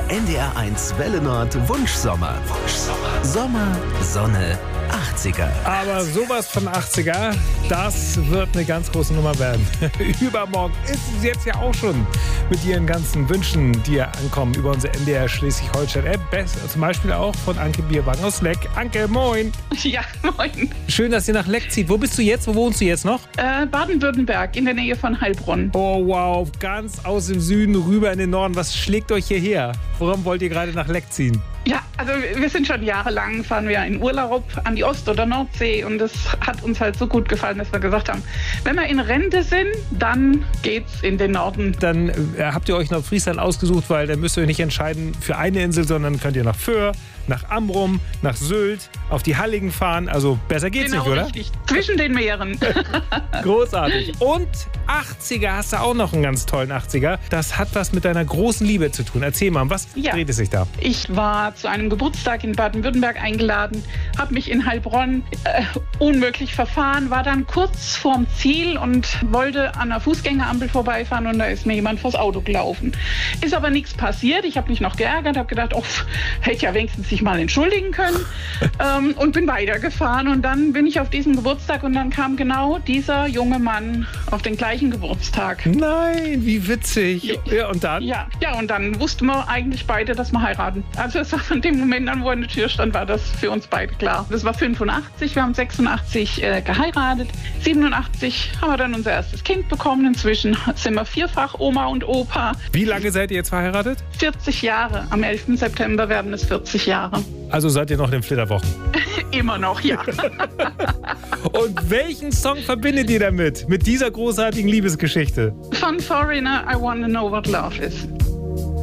NDR1 Welle Nord Wunschsommer. Sommer, Sonne, 80er. Aber sowas von 80er, das wird eine ganz große Nummer werden. Übermorgen ist es jetzt ja auch schon mit ihren ganzen Wünschen, die ja ankommen über unsere NDR Schleswig-Holstein-App. Zum Beispiel auch von Anke Bierwang aus Leck. Anke, moin. Ja, moin. Schön, dass ihr nach Leck zieht. Wo bist du jetzt? Wo wohnst du jetzt noch? Baden-Württemberg, in der Nähe von Heilbronn. Oh wow, ganz aus dem Süden rüber in den Norden. Was schlägt euch hierher? Warum wollt ihr gerade nach Leck ziehen? Ja, also wir sind schon jahrelang, fahren wir in Urlaub an die Ost- oder Nordsee und es hat uns halt so gut gefallen, dass wir gesagt haben, wenn wir in Rente sind, dann geht's in den Norden. Dann habt ihr euch Nordfriesland ausgesucht, weil dann müsst ihr euch nicht entscheiden für eine Insel, sondern könnt ihr nach Föhr, nach Amrum, nach Sylt, auf die Halligen fahren. Also besser geht's Genau, nicht, oder? Richtig. Zwischen den Meeren. Großartig. Und 80er hast du auch noch einen ganz tollen 80er. Das hat was mit deiner großen Liebe zu tun. Erzähl mal, was dreht es sich da? Ich war zu einem Geburtstag in Baden-Württemberg eingeladen, habe mich in Heilbronn unmöglich verfahren, war dann kurz vorm Ziel und wollte an einer Fußgängerampel vorbeifahren und da ist mir jemand vors Auto gelaufen. Ist aber nichts passiert. Ich habe mich noch geärgert, habe gedacht, hätte ja wenigstens sich mal entschuldigen können und bin weitergefahren und dann bin ich auf diesen Geburtstag und dann kam genau dieser junge Mann auf den gleichen Geburtstag. Nein, wie witzig. Ja, und dann? Ja, und dann wussten wir eigentlich beide, dass wir heiraten. Also es war von dem Moment an, wo er in der Tür stand, war das für uns beide klar. Das war 85, wir haben 86 geheiratet. 87 haben wir dann unser erstes Kind bekommen. Inzwischen sind wir vierfach Oma und Opa. Wie lange seid ihr jetzt verheiratet? 40 Jahre. Am 11. September werden es 40 Jahre. Also seid ihr noch in den Flitterwochen? Immer noch, ja. Und welchen Song verbindet ihr damit? Mit dieser großartigen Liebesgeschichte? Von Foreigner, I Wanna Know What Love Is.